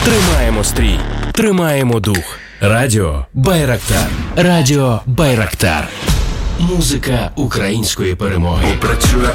Тримаємо стрій, тримаємо дух. Радіо Байрактар. Радіо Байрактар. Музика української перемоги. Працює